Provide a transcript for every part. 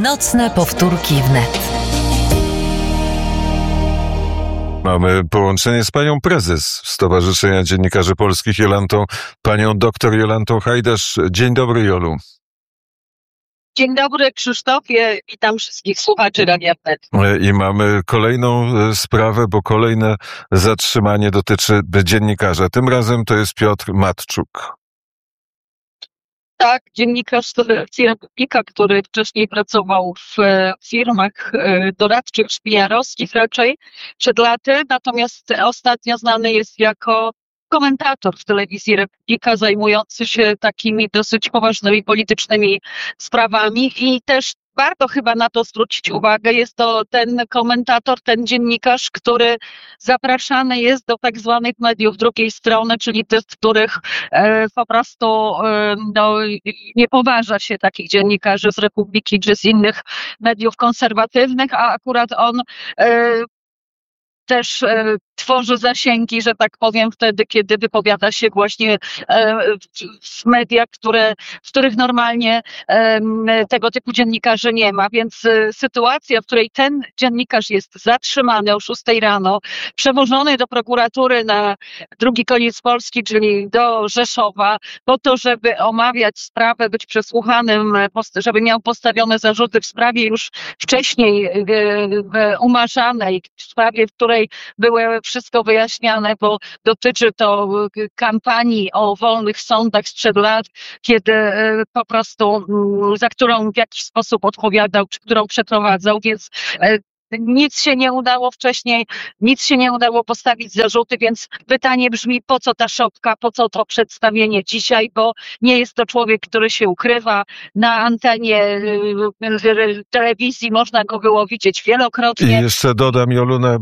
Nocne powtórki wnet. Mamy połączenie z panią prezes Stowarzyszenia Dziennikarzy Polskich, panią doktor Jolantą Hajdasz. Dzień dobry, Jolu. Dzień dobry, Krzysztofie. Witam wszystkich słuchaczy Radia Wnet. I mamy kolejną sprawę, bo kolejne zatrzymanie dotyczy dziennikarza. Tym razem to jest Piotr Matczuk. Tak, dziennikarz z telewizji Republika, który wcześniej pracował w firmach doradczych, szpijarowskich raczej przed laty, natomiast ostatnio znany jest jako komentator w telewizji Republika, zajmujący się takimi dosyć poważnymi politycznymi sprawami i też warto chyba na to zwrócić uwagę. Jest to ten komentator, ten dziennikarz, który zapraszany jest do tak zwanych mediów drugiej strony, czyli tych, których po prostu nie poważa się takich dziennikarzy z Republiki czy z innych mediów konserwatywnych, a akurat on też tworzy zasięgi, że tak powiem, wtedy, kiedy wypowiada się właśnie w mediach, w których normalnie tego typu dziennikarzy nie ma. Więc sytuacja, w której ten dziennikarz jest zatrzymany o 6 rano, przewożony do prokuratury na drugi koniec Polski, czyli do Rzeszowa, po to, żeby omawiać sprawę, być przesłuchanym, żeby miał postawione zarzuty w sprawie już wcześniej umarzanej, w sprawie, w której były wszystko wyjaśniane, bo dotyczy to kampanii o wolnych sądach sprzed lat, kiedy po prostu za którą w jakiś sposób odpowiadał, czy którą przeprowadzał, więc nic się nie udało wcześniej, nic się nie udało postawić zarzuty, więc pytanie brzmi, po co ta szopka, po co to przedstawienie dzisiaj, bo nie jest to człowiek, który się ukrywa na antenie telewizji, można go było widzieć wielokrotnie. I jeszcze dodam, Joluna,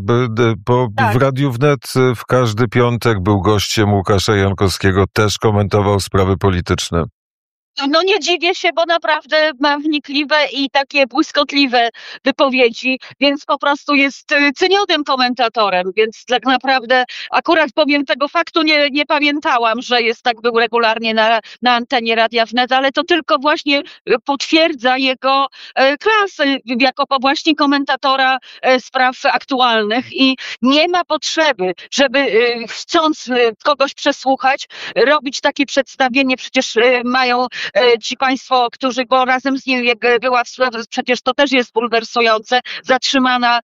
w Radiu Wnet w każdy piątek był gościem Łukasza Jankowskiego, też komentował sprawy polityczne. No nie dziwię się, bo naprawdę ma wnikliwe i takie błyskotliwe wypowiedzi, więc po prostu jest cenionym komentatorem, więc tak naprawdę akurat powiem, tego faktu nie pamiętałam, że tak był regularnie na antenie Radia Wnet, ale to tylko właśnie potwierdza jego klasę jako właśnie komentatora spraw aktualnych i nie ma potrzeby, żeby chcąc kogoś przesłuchać, robić takie przedstawienie, przecież mają ci państwo, którzy, bo razem z nim była przecież to też jest bulwersujące, zatrzymana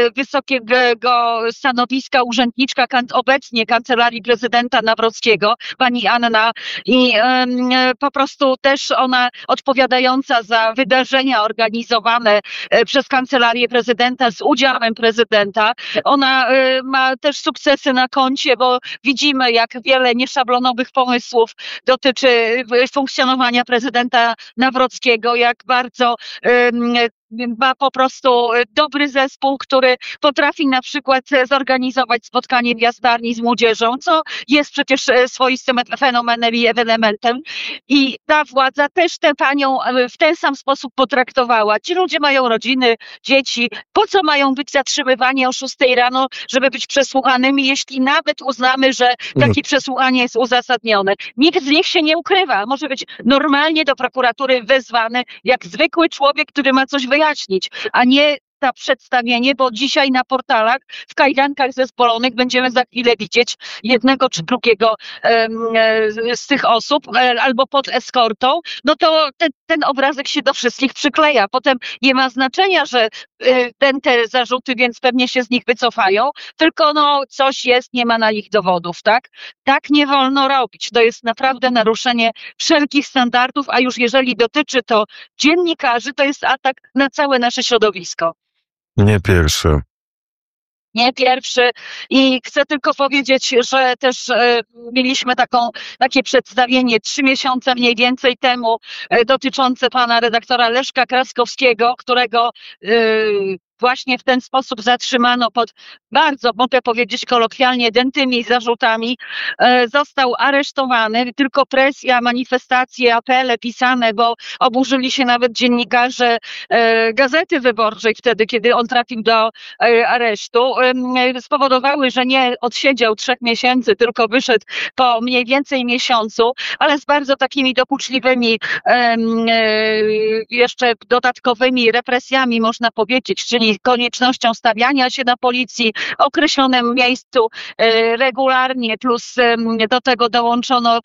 wysokiego stanowiska urzędniczka obecnie Kancelarii Prezydenta Nawrockiego, pani Anna, i po prostu też ona odpowiadająca za wydarzenia organizowane przez Kancelarię Prezydenta z udziałem prezydenta. Ona ma też sukcesy na koncie, bo widzimy, jak wiele nieszablonowych pomysłów dotyczy funkcjonowania prezydenta Nawrockiego, jak bardzo ma po prostu dobry zespół, który potrafi na przykład zorganizować spotkanie w Jastarni z młodzieżą, co jest przecież swoistym fenomenem i ewenementem. I ta władza też tę panią w ten sam sposób potraktowała. Ci ludzie mają rodziny, dzieci. Po co mają być zatrzymywani o 6 rano, żeby być przesłuchanymi, jeśli nawet uznamy, że takie przesłuchanie jest uzasadnione? Nikt z nich się nie ukrywa. Może być normalnie do prokuratury wezwany jak zwykły człowiek, który ma coś wyjaśnić, a nie to przedstawienie, bo dzisiaj na portalach w kajdankach zespolonych będziemy za chwilę widzieć jednego czy drugiego z tych osób, albo pod eskortą, no to ten obrazek się do wszystkich przykleja. Potem nie ma znaczenia, że te zarzuty, więc pewnie się z nich wycofają, tylko coś jest, nie ma na nich dowodów, tak? Tak nie wolno robić. To jest naprawdę naruszenie wszelkich standardów, a już jeżeli dotyczy to dziennikarzy, to jest atak na całe nasze środowisko. Nie pierwszy. Nie pierwszy. I chcę tylko powiedzieć, że też mieliśmy takie przedstawienie 3 miesiące mniej więcej temu dotyczące pana redaktora Leszka Kraskowskiego, którego właśnie w ten sposób zatrzymano pod bardzo, mogę powiedzieć kolokwialnie, dętymi zarzutami. Został aresztowany, tylko presja, manifestacje, apele pisane, bo oburzyli się nawet dziennikarze Gazety Wyborczej wtedy, kiedy on trafił do aresztu, spowodowały, że nie odsiedział 3 miesięcy, tylko wyszedł po mniej więcej miesiącu, ale z bardzo takimi dokuczliwymi jeszcze dodatkowymi represjami, można powiedzieć, czyli koniecznością stawiania się na policji w określonym miejscu regularnie, plus do tego dołączono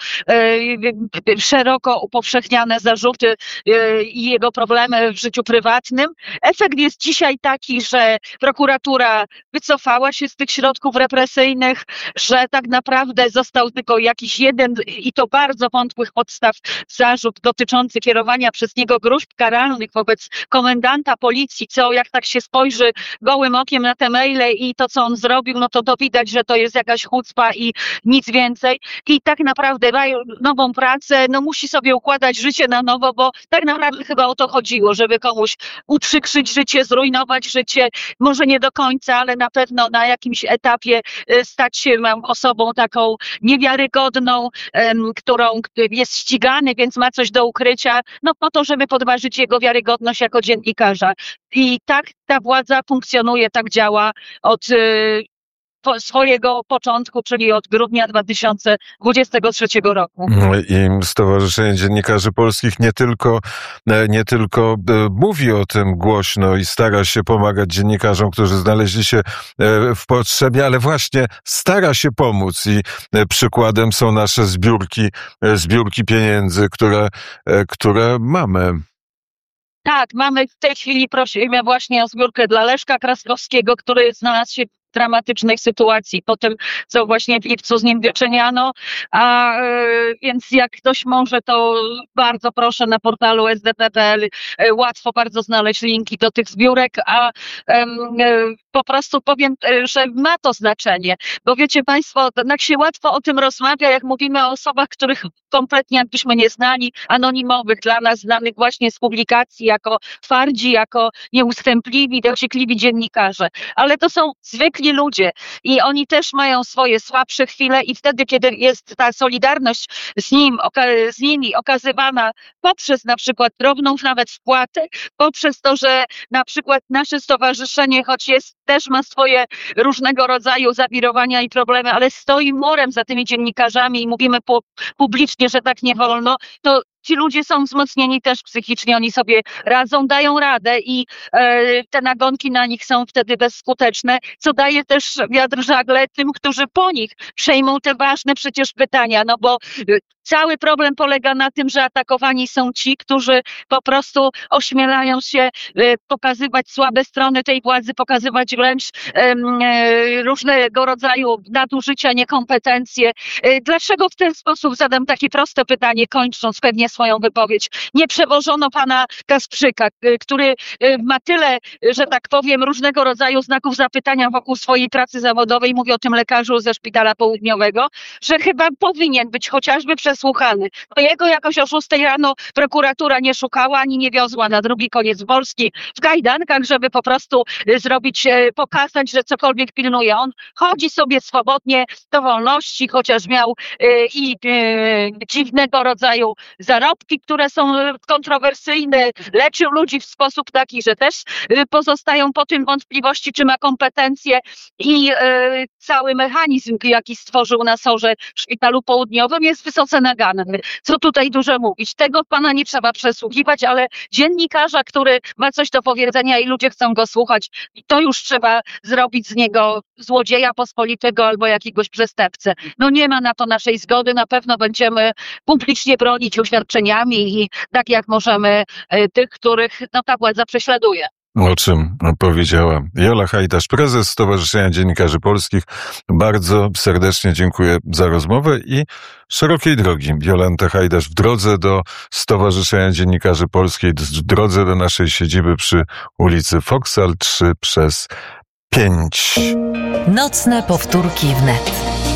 szeroko upowszechniane zarzuty i jego problemy w życiu prywatnym. Efekt jest dzisiaj taki, że prokuratura wycofała się z tych środków represyjnych, że tak naprawdę został tylko jakiś jeden i to bardzo wątłych podstaw zarzut dotyczący kierowania przez niego gróźb karalnych wobec komendanta policji, co jak tak się spojrzy gołym okiem na te maile i to, co on zrobił, no to widać, że to jest jakaś chucpa i nic więcej. I tak naprawdę mają nową pracę, no musi sobie układać życie na nowo, bo tak naprawdę chyba o to chodziło, żeby komuś uprzykrzyć życie, zrujnować życie, może nie do końca, ale na pewno na jakimś etapie stać się osobą taką niewiarygodną, którą jest ścigany, więc ma coś do ukrycia, no po to, żeby podważyć jego wiarygodność jako dziennikarza. I tak ta władza funkcjonuje, tak działa od swojego początku, czyli od grudnia 2023 roku. I Stowarzyszenie Dziennikarzy Polskich nie tylko mówi o tym głośno i stara się pomagać dziennikarzom, którzy znaleźli się w potrzebie, ale właśnie stara się pomóc i przykładem są nasze zbiórki pieniędzy, które mamy. Tak, mamy w tej chwili, prosimy właśnie o zbiórkę dla Leszka Kraskowskiego, który znalazł się w dramatycznej sytuacji po tym, co właśnie w lipcu z nim wyczyniano, więc jak ktoś może, to bardzo proszę na portalu sdp.pl, łatwo bardzo znaleźć linki do tych zbiórek, po prostu powiem, że ma to znaczenie, bo wiecie Państwo, tak się łatwo o tym rozmawia, jak mówimy o osobach, których kompletnie jakbyśmy nie znali, anonimowych, dla nas znanych właśnie z publikacji, jako twardzi, jako nieustępliwi, dociekliwi dziennikarze, ale to są zwykli ludzie i oni też mają swoje słabsze chwile i wtedy, kiedy jest ta solidarność z nimi okazywana poprzez na przykład drobną nawet wpłatę, poprzez to, że na przykład nasze stowarzyszenie, choć też ma swoje różnego rodzaju zawirowania i problemy, ale stoi murem za tymi dziennikarzami i mówimy publicznie, że tak nie wolno, to ci ludzie są wzmocnieni też psychicznie, oni sobie radzą, dają radę i te nagonki na nich są wtedy bezskuteczne, co daje też wiatr żagle tym, którzy po nich przejmą te ważne przecież pytania, no bo cały problem polega na tym, że atakowani są ci, którzy po prostu ośmielają się pokazywać słabe strony tej władzy, pokazywać wręcz różnego rodzaju nadużycia, niekompetencje. Dlaczego w ten sposób, zadam takie proste pytanie, kończąc pewnie swoją wypowiedź, nie przewożono pana Kasprzyka, który ma tyle, że tak powiem, różnego rodzaju znaków zapytania wokół swojej pracy zawodowej, mówię o tym lekarzu ze Szpitala Południowego, że chyba powinien być chociażby przesłuchany. To jego jakoś o 6 rano prokuratura nie szukała, ani nie wiozła na drugi koniec Polski w kajdankach, żeby po prostu pokazać, że cokolwiek pilnuje. On chodzi sobie swobodnie do wolności, chociaż miał i dziwnego rodzaju zarobki, które są kontrowersyjne, leczył ludzi w sposób taki, że też pozostają po tym wątpliwości, czy ma kompetencje i cały mechanizm, jaki stworzył na SOR-ze w Szpitalu Południowym, jest wysoce naganny. Co tutaj dużo mówić? Tego pana nie trzeba przesłuchiwać, ale dziennikarza, który ma coś do powiedzenia i ludzie chcą go słuchać, to już trzeba zrobić z niego złodzieja pospolitego albo jakiegoś przestępcę. No nie ma na to naszej zgody, na pewno będziemy publicznie bronić oświadczeniami i tak jak możemy tych, których ta władza prześladuje. O czym powiedziała Jola Hajdasz, prezes Stowarzyszenia Dziennikarzy Polskich. Bardzo serdecznie dziękuję za rozmowę i szerokiej drogi. Jolanta Hajdasz w drodze do Stowarzyszenia Dziennikarzy Polskich, w drodze do naszej siedziby przy ulicy Foksal 3/5. Nocne powtórki wnet.